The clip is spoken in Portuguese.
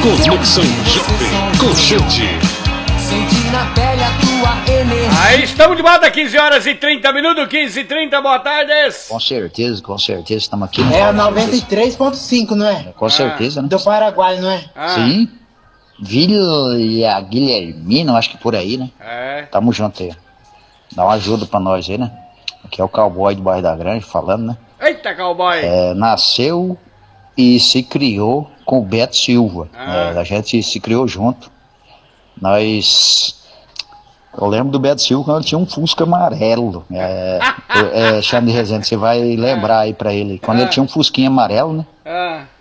Conexão Jovem com Xande. Senti na pele a tua energia. Aí estamos de volta, 15 horas e 30 minutos, 15h30, boa tarde. Com certeza, estamos aqui. Né? É 93.5, não é? Com certeza, né? Do Paraguai, não é? Sim. Vila Guilhermina, acho que por aí, né? É. Tamo junto aí. Dá uma ajuda pra nós aí, né? Aqui é o cowboy do bairro da Grande falando, né? Eita, cowboy. Nasceu e se criou com o Beto Silva. A gente se criou junto. Eu lembro do Beto Silva quando ele tinha um Fusca amarelo. Xande Rezende, você vai lembrar aí pra ele. Quando ele tinha um Fusquinha amarelo, né?